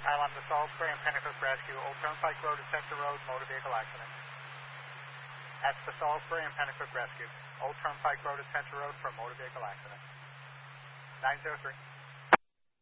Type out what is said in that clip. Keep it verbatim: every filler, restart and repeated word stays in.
Island to Salisbury and Pennycook Rescue, Old Turnpike Road to Center Road, motor vehicle accident. That's the Salisbury and Pennycook Rescue, Old Turnpike Road to Center Road for a motor vehicle accident. nine zero three.